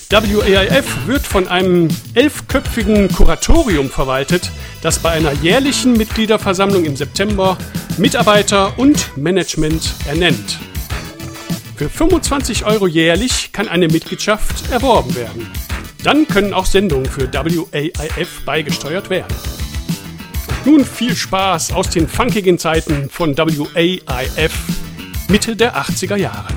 WAIF wird von einem 11-köpfigen Kuratorium verwaltet, das bei einer jährlichen Mitgliederversammlung im September Mitarbeiter und Management ernennt. Für 25 € jährlich kann eine Mitgliedschaft erworben werden. Dann können auch Sendungen für WAIF beigesteuert werden. Und nun viel Spaß aus den funkigen Zeiten von WAIF Mitte der 80er Jahre.